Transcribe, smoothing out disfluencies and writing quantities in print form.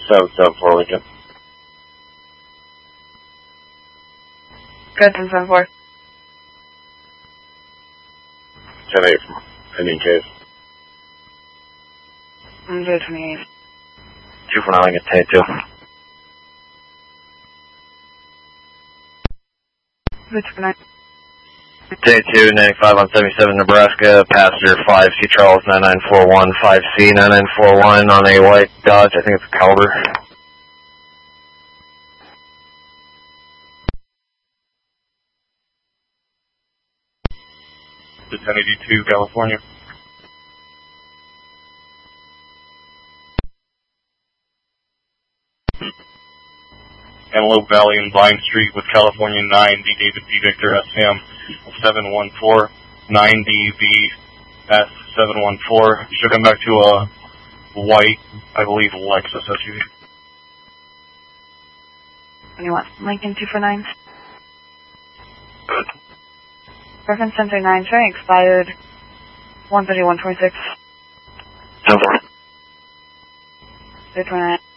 774 Lincoln. Good, 1074. 10-8 from Indian Cave. 28. 249 Lincoln, 10-2. 249. 10-2, 95 on 77 Nebraska, passenger 5C Charles 9941, 5C 9941 on a white Dodge, I think it's a Caliber. To 1082 California. Antelope Valley and Vine Street with California 9D David V Victor SM 714 9DV S714. Should come back to a white, I believe, Lexus SUV. You want Lincoln 249? Reference 1039, showing expired 131.26. 10-4. 229.